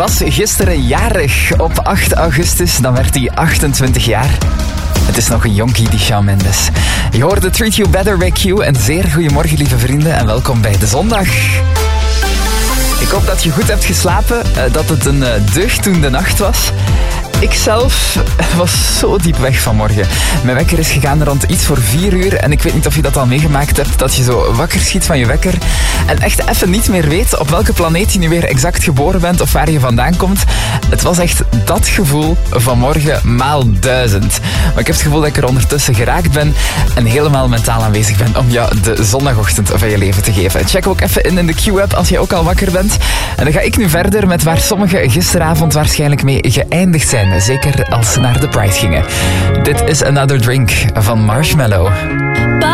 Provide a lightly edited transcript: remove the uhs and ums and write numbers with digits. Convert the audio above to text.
was gisteren jarig. Op 8 augustus, dan werd hij 28 jaar. Het is nog een jonkie, die Shawn Mendes. Je hoorde Treat You Better by Q. En zeer goedemorgen, lieve vrienden, en welkom bij de zondag. Ik hoop dat je goed hebt geslapen, dat het een deugddoende nacht was. Ik zelf was zo diep weg vanmorgen. Mijn wekker is gegaan rond iets voor 4 uur. En ik weet niet of je dat al meegemaakt hebt, dat je zo wakker schiet van je wekker en echt even niet meer weet op welke planeet je nu weer exact geboren bent of waar je vandaan komt. Het was echt dat gevoel vanmorgen maal 1000. Maar ik heb het gevoel dat ik er ondertussen geraakt ben en helemaal mentaal aanwezig ben om jou de zondagochtend van je leven te geven. Check ook even in de Q-app als je ook al wakker bent. En dan ga ik nu verder met waar sommigen gisteravond waarschijnlijk mee geëindigd zijn. Zeker als ze naar de Pride gingen. Dit is Another Drink van Marshmello.